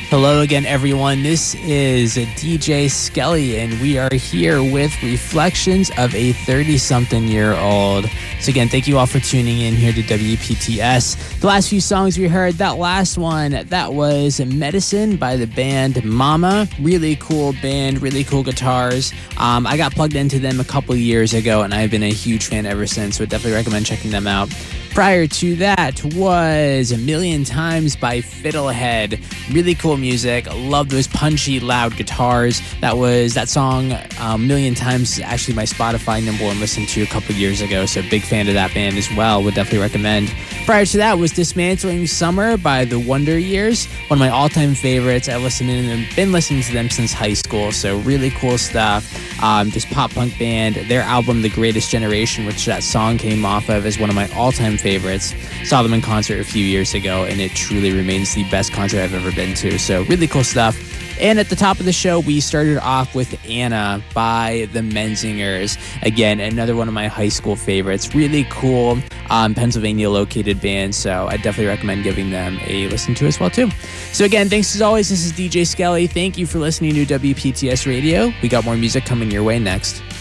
Hello again, everyone. This is DJ Skelly, and we are here with Reflections of a 30-something-year-old. So again, thank you all for tuning in here to WPTS. The last few songs we heard, that last one, that was Medicine by the band Mama. Really cool band, really cool guitars. I got plugged into them a couple years ago, and I've been a huge fan ever since, so I definitely recommend checking them out. Prior to that was A Million Times by Fiddlehead. Really cool music. Love those punchy, loud guitars. That song, A Million Times, is actually my Spotify number one listen to a couple years ago, so big fan of that band as well. Would definitely recommend. Prior to that was Dismantling Summer by The Wonder Years. One of my all-time favorites. I've been listening to them since high school, so really cool stuff. This pop-punk band. Their album, The Greatest Generation, which that song came off of, is one of my all-time favorites. Saw them in concert a few years ago, and it truly remains the best concert I've ever been to. So really cool stuff. And at the top of the show, we started off with Anna by the Menzingers. Again, another one of my high school favorites. Really cool Pennsylvania-located band, so I definitely recommend giving them a listen to as well, too. So again, thanks as always. This is DJ Skelly. Thank you for listening to WPTS Radio. We got more music coming your way next.